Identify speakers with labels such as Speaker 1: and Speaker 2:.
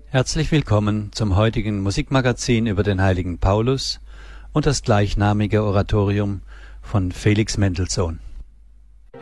Speaker 1: Herzlich willkommen zum heutigen Musikmagazin über den heiligen Paulus und das gleichnamige Oratorium von Felix Mendelssohn.